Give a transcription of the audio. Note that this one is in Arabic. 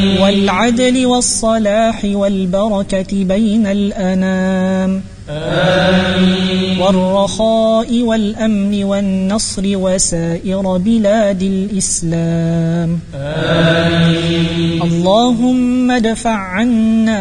والعدل والصلاح والبركة بين الأنام. والرخاء والأمن والنصر وسائر بلاد الإسلام. اللهم ادفع عنا